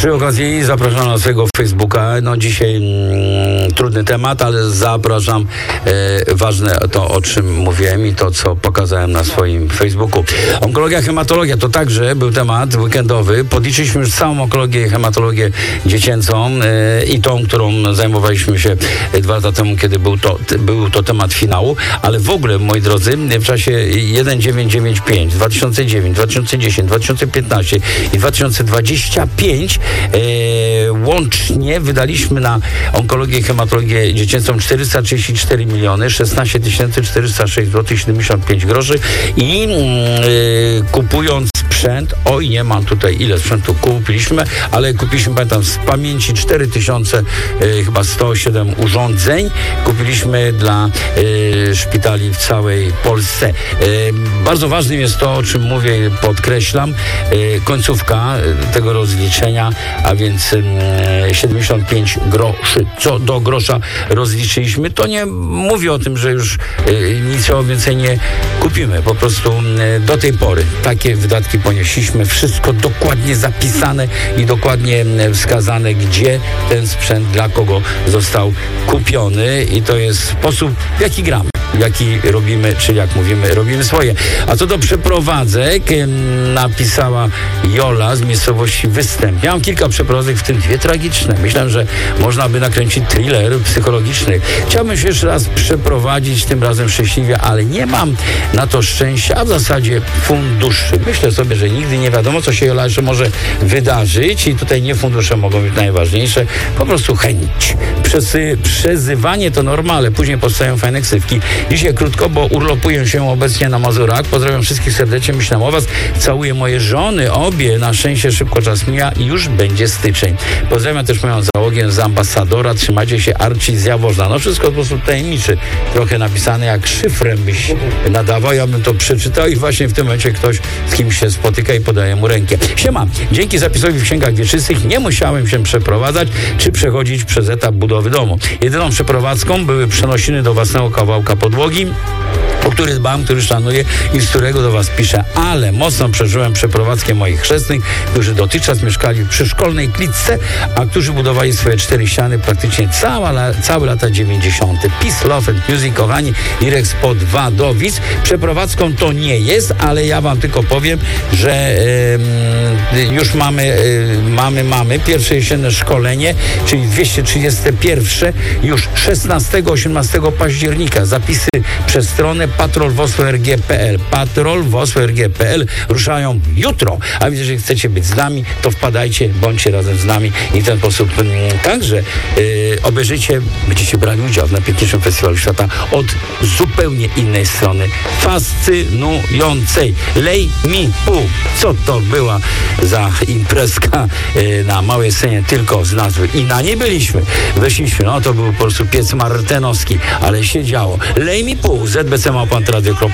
Przy okazji zapraszam na swojego Facebooka. No dzisiaj trudny temat, ale zapraszam. Ważne to, o czym mówiłem i to, co pokazałem na swoim Facebooku. Onkologia, hematologia to także był temat weekendowy. Podliczyliśmy już całą onkologię, hematologię dziecięcą i tą, którą zajmowaliśmy się 2 lata temu, kiedy był to temat finału, ale w ogóle, moi drodzy, w czasie 1995, 2009, 2010, 2015 i 2025 łącznie wydaliśmy na onkologię i hematologię dziecięcą 434 miliony 16 406 zł 75 groszy i kupując sprzęt, oj, nie mam tutaj ile sprzętu kupiliśmy, ale kupiliśmy, pamiętam, z pamięci 4000 chyba 107 urządzeń kupiliśmy dla szpitali w całej Polsce. Bardzo ważnym jest to, o czym mówię, podkreślam, końcówka tego rozliczenia, a więc 75 groszy. Co do grosza rozliczyliśmy, to nie mówię o tym, że już nic więcej nie kupimy. Po prostu do tej pory takie wydatki ponieśliśmy. Wszystko dokładnie zapisane i dokładnie wskazane, gdzie ten sprzęt dla kogo został kupiony i to jest sposób, w jaki gramy, jaki robimy, czy jak mówimy, robimy swoje. A co do przeprowadzek, napisała Jola z miejscowości Występ. Ja mam kilka przeprowadzek, w tym 2 tragiczne. Myślałem, że można by nakręcić thriller psychologiczny. Chciałbym się jeszcze raz przeprowadzić, tym razem szczęśliwie, ale nie mam na to szczęścia, a w zasadzie funduszy. Myślę sobie, że nigdy nie wiadomo, co się, Jola, jeszcze może wydarzyć i tutaj nie fundusze mogą być najważniejsze, po prostu chęć. Przezywanie to norma, ale później powstają fajne ksywki. Dzisiaj krótko, bo urlopuję się obecnie na Mazurach. Pozdrawiam wszystkich serdecznie, myślę o was. Całuję moje żony, obie. Na szczęście szybko czas mija i już będzie styczeń. Pozdrawiam też moją załogę z ambasadora. Trzymajcie się, Arci z Jaworzna. No wszystko po prostu tajemniczy. Trochę napisane jak szyfrem byś nadawał. Ja bym to przeczytał i właśnie w tym momencie ktoś z kimś się spotyka i podaje mu rękę. Siema. Dzięki zapisowi w księgach wieczystych nie musiałem się przeprowadzać czy przechodzić przez etap budowy domu. Jedyną przeprowadzką były przenosiny do własnego kawałka podłogi, o który dbam, który szanuję i z którego do was piszę, ale mocno przeżyłem przeprowadzkę moich chrzestnych, którzy dotychczas mieszkali przy szkolnej klitce, a którzy budowali swoje 4 ściany praktycznie całe lata 90. Peace, Love and Music, kochani, Irex pod Wadowic. Przeprowadzką to nie jest, ale ja wam tylko powiem, że już mamy pierwsze jesienne szkolenie, czyli 231 już 16-18 października. Zapisy przez stronę patrolwosłrg.pl. Patrolwosłrg.pl ruszają jutro, a więc jeżeli chcecie być z nami, to wpadajcie, bądźcie razem z nami i w ten sposób także obejrzycie, będziecie brali udział w najpiękniejszym festiwalu świata od zupełnie innej strony, fascynującej. Lej mi pół. Co to była za imprezka na małej scenie tylko z nazwy i na niej byliśmy. Weszliśmy, no to był po prostu piec martenowski, ale się działo. Lej mi pół, ZBC ma pan radio.